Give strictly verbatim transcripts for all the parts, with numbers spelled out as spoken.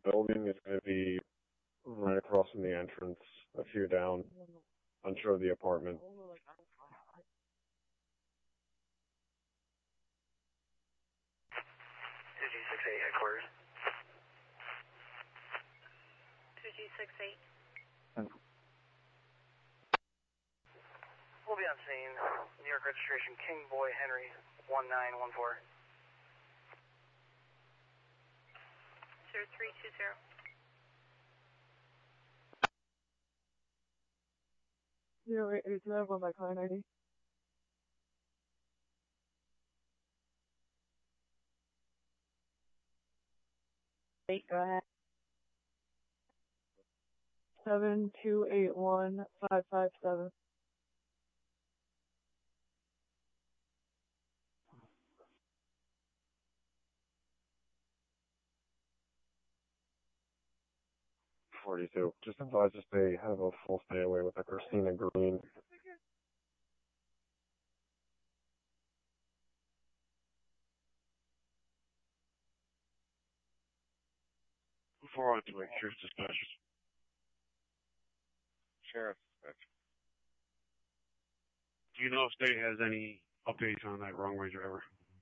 building is going to be right across from the entrance, a few down. Unsure of the apartment. two G six eight headquarters. two G six eight. We'll be on scene. New York registration, King Boy Henry, one nine one four. zero three two zero. Zero eight eight zero, one by client I D. Eight, go ahead. Seven two eight one five five seven. forty-two. Just advise us they have a full stay away with a Christina Green. Forward to make sure dispatch. Sheriff dispatch. Do you know if state has any updates on that wrong way driver?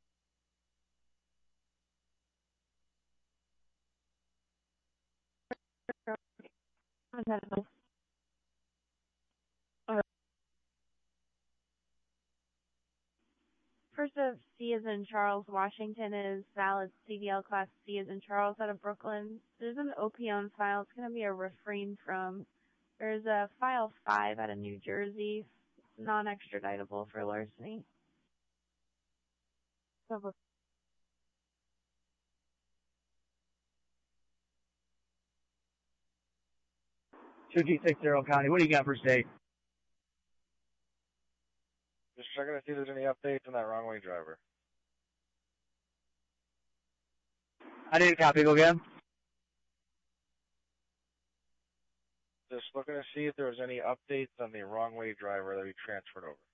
First of C as in Charles, Washington is valid C D L class C as in Charles out of Brooklyn. There's an O P on file. It's going to be a refrain from. There's a file five out of New Jersey, non-extraditable for larceny. two G six zero County, what do you got for state? Just checking to see if there's any updates on that wrong way driver. I didn't copy, go again. Just looking to see if there was any updates on the wrong way driver that we transferred over.